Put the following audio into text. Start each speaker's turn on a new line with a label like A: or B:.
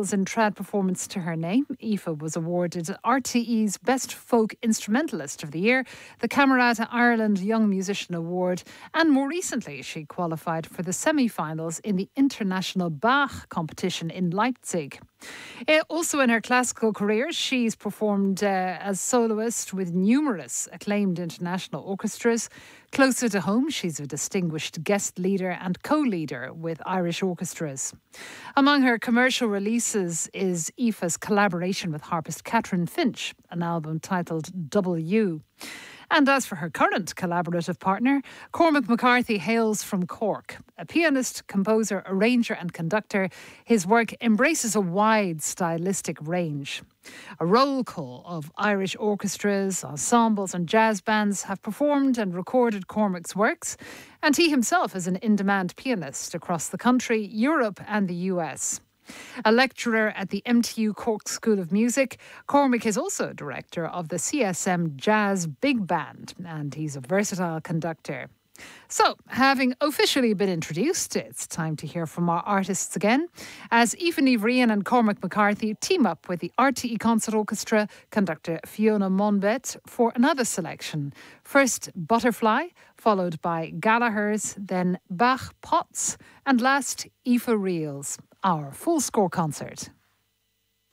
A: Reels in trad performance to her name. Aoife was awarded RTE's Best Folk Instrumentalist of the Year, the Camerata Ireland Young Musician Award, and more recently she qualified for the semi-finals in the International Bach competition in Leipzig. Also in her classical career, she's performed as soloist with numerous acclaimed international orchestras. Closer to home, she's a distinguished guest leader and co-leader with Irish orchestras. Among her commercial releases is Aoife's collaboration with harpist Catherine Finch, an album titled W. And as for her current collaborative partner, Cormac McCarthy hails from Cork. A pianist, composer, arranger and conductor, his work embraces a wide stylistic range. A roll call of Irish orchestras, ensembles and jazz bands have performed and recorded Cormac's works, and he himself is an in-demand pianist across the country, Europe and the US. A lecturer at the MTU Cork School of Music, Cormac is also director of the CSM Jazz Big Band, and he's a versatile conductor. So, having officially been introduced, it's time to hear from our artists again, as Aoife Ní Bhríon and Cormac McCarthy team up with the RTE Concert Orchestra conductor Fiona Monbet for another selection. First, Butterfly, followed by Gallagher's, then Bach Pots, and last, Aoife Reels, our full score concert.